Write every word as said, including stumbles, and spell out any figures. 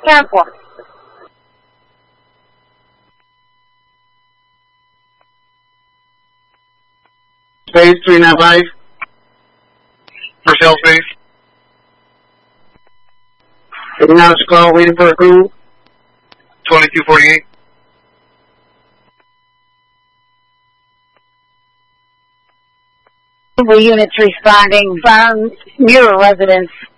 ten four. Space three nine five. Rochelle space. Getting out of call, waiting for a crew. twenty-two forty-eight. Units responding, found near a residence.